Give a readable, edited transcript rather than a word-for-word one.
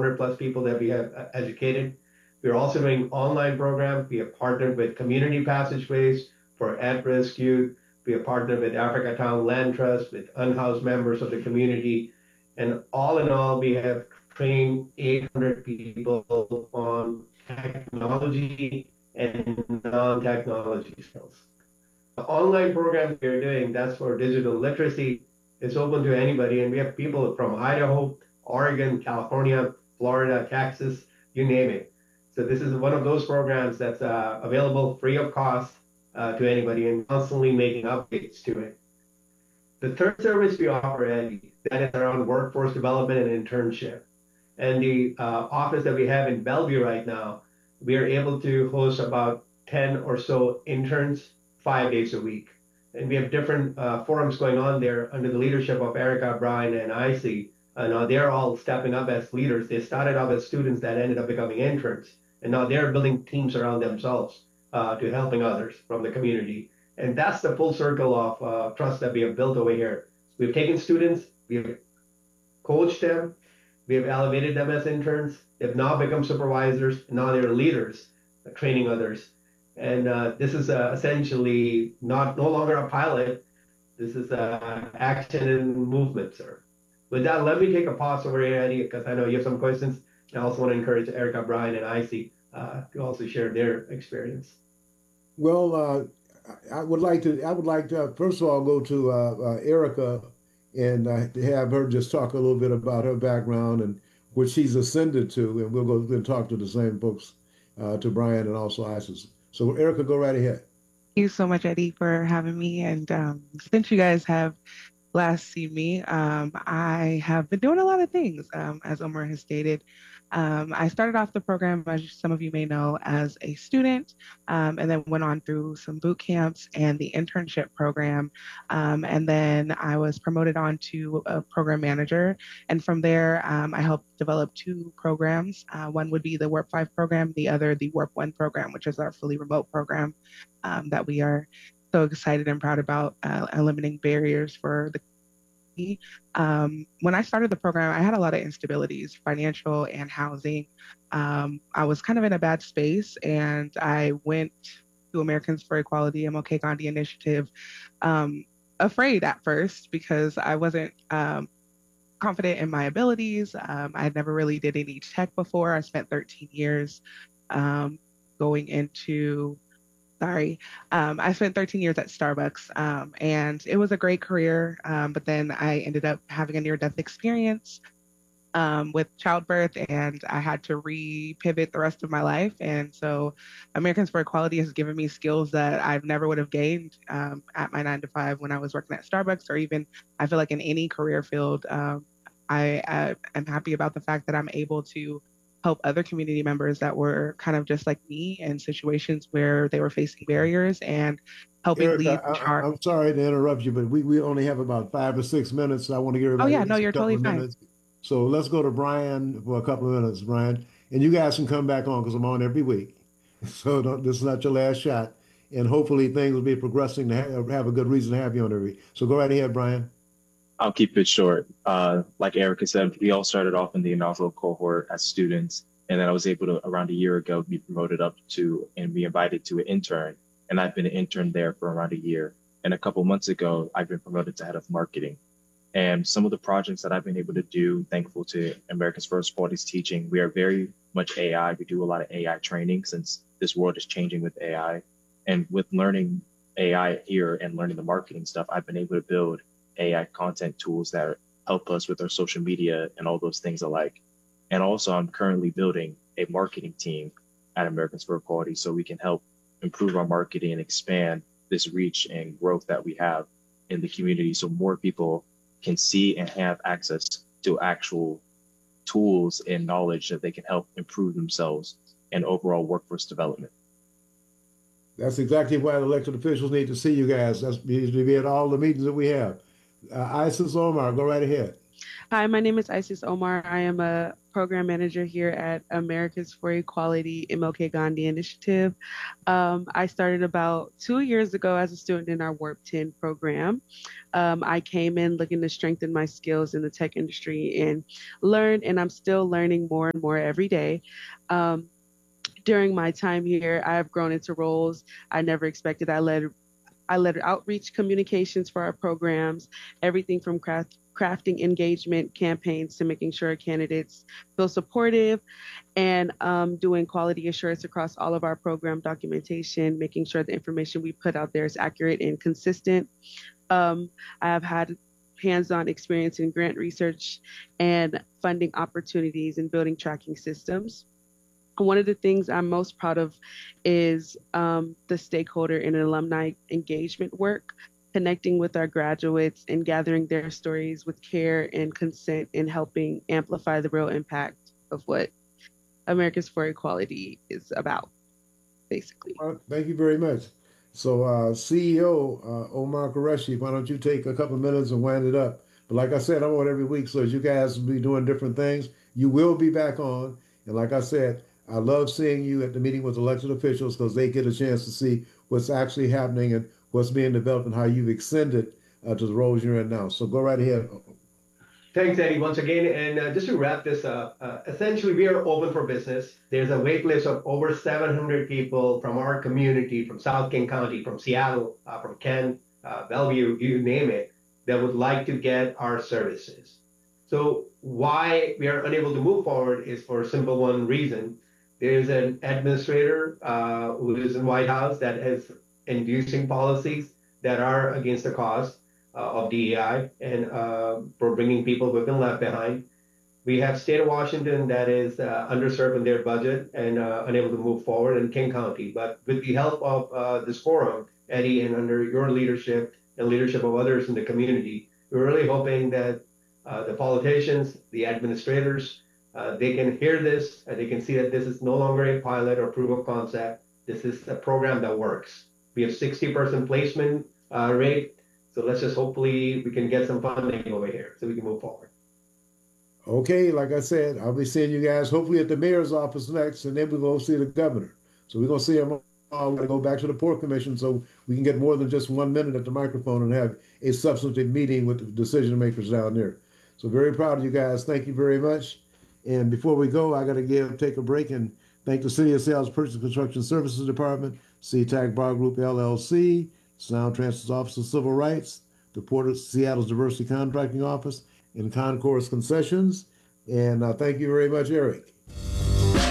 400 plus people that we have educated. We're also doing online programs. We have partnered with Community Passageways for at-risk youth. We have partnered with Africa Town Land Trust, with unhoused members of the community. And all in all, we have trained 800 people on technology and non-technology skills. The online program we're doing, that's for digital literacy. It's open to anybody, and we have people from Idaho, Oregon, California, Florida, Texas, you name it. So this is one of those programs that's available free of cost to anybody and constantly making updates to it. The third service we offer, Andy, that is around workforce development and internship. And the office that we have in Bellevue right now, we are able to host about 10 or so interns 5 days a week. And we have different forums going on there under the leadership of Erica, Brian, and Icy. Now they're all stepping up as leaders. They started off as students that ended up becoming interns. And now they're building teams around themselves to helping others from the community. And that's the full circle of trust that we have built over here. We've taken students, we've coached them, we have elevated them as interns. They've now become supervisors. And now they're leaders, training others. And this is essentially no longer a pilot. This is action and movement, sir. With that, let me take a pause over here, Eddie, because I know you have some questions. I also want to encourage Erica, Brian, and Icy to also share their experience. Well, I would like to first of all go to Erica and have her just talk a little bit about her background and what she's ascended to, and we'll go and talk to the same folks, to Brian and also Isis. So Erica, go right ahead. Thank you so much, Eddie, for having me. And since you guys have last seen me, I have been doing a lot of things, as Omar has stated. I started off the program, as some of you may know, as a student, and then went on through some boot camps and the internship program. And then I was promoted on to a program manager. And from there, I helped develop two programs. One would be the Warp 5 program, the other, the Warp 1 program, which is our fully remote program that we are so excited and proud about, eliminating barriers for the when I started the program, I had a lot of instabilities, financial and housing. I was kind of in a bad space, and I went to Americans for Equality, MLK Gandhi Initiative, afraid at first because I wasn't confident in my abilities. I had never really did any tech before. I spent 13 years going into I spent 13 years at Starbucks, and it was a great career. But then I ended up having a near-death experience with childbirth, and I had to re-pivot the rest of my life. And so Americans for Equality has given me skills that I've never would have gained at my 9 to 5 when I was working at Starbucks, or even I feel like in any career field. I am happy about the fact that I'm able to help other community members that were kind of just like me in situations where they were facing barriers and helping Erica, lead the charge. I'm sorry to interrupt you, but we only have about 5 or 6 minutes. I want to give Oh everybody yeah, no, a you're couple totally of fine. minutes. So let's go to Brian for a couple of minutes, Brian. And you guys can come back on because I'm on every week. So this is not your last shot. And hopefully things will be progressing to have a good reason to have you on every week. So go right ahead, Brian. I'll keep it short. Like Erica said, we all started off in the inaugural cohort as students. And then I was able to, around a year ago, be promoted up to and be invited to an intern. And I've been an intern there for around a year. And a couple months ago, I've been promoted to head of marketing. And some of the projects that I've been able to do, thankful to Americans for Equality's teaching, we are very much AI. We do a lot of AI training since this world is changing with AI. And with learning AI here and learning the marketing stuff, I've been able to build AI content tools that help us with our social media and all those things alike. And also, I'm currently building a marketing team at Americans for Equality so we can help improve our marketing and expand this reach and growth that we have in the community so more people can see and have access to actual tools and knowledge that they can help improve themselves and overall workforce development. That's exactly why the elected officials need to see you guys. That's to be at all the meetings that we have. Isis Omar, go right ahead. Hi, my name is Isis Omar. I am a program manager here at Americans for Equality MLK Gandhi Initiative. I started about 2 years ago as a student in our Warp 10 program. I came in looking to strengthen my skills in the tech industry and learned, and I'm still learning more and more every day. Um, During my time here, I have grown into roles I never expected. I led outreach communications for our programs, everything from crafting engagement campaigns to making sure candidates feel supportive and doing quality assurance across all of our program documentation, making sure the information we put out there is accurate and consistent. Um, I have had hands-on experience in grant research and funding opportunities and building tracking systems. One of the things I'm most proud of is the stakeholder and alumni engagement work, connecting with our graduates and gathering their stories with care and consent and helping amplify the real impact of what Americans for Equality is about, basically. Thank you very much. So, CEO Omar Qureshi, why don't you take a couple of minutes and wind it up? But like I said, I'm on every week, so as you guys will be doing different things, you will be back on. And like I said, I love seeing you at the meeting with elected officials because they get a chance to see what's actually happening and what's being developed and how you've extended to the roles you're in now. So go right ahead. Thanks, Eddie, once again. And just to wrap this up, essentially, we are open for business. There's a wait list of over 700 people from our community, from South King County, from Seattle, from Kent, Bellevue, you name it, that would like to get our services. So why we are unable to move forward is for a simple one reason. There's an administrator who is in White House that is inducing policies that are against the cause of DEI and for bringing people who have been left behind. We have state of Washington that is underserved in their budget and unable to move forward in King County. But with the help of this forum, Eddie, and under your leadership and leadership of others in the community, we're really hoping that the politicians, the administrators, they can hear this and they can see that this is no longer a pilot or proof of concept. This is a program that works. We have 60% placement rate. So let's just hopefully we can get some funding over here so we can move forward. Okay, like I said, I'll be seeing you guys hopefully at the mayor's office next, and then we're going to see the governor. So we're going to see him. We're going to go back to the Port Commission so we can get more than just 1 minute at the microphone and have a substantive meeting with the decision makers down there. So very proud of you guys. Thank you very much. And before we go, I got to take a break and thank the City of Seattle's Purchase Construction Services Department, CTAC Bar Group LLC, Sound Transit's Office of Civil Rights, the Port of Seattle's Diversity Contracting Office, and Concourse Concessions. And thank you very much, Eric.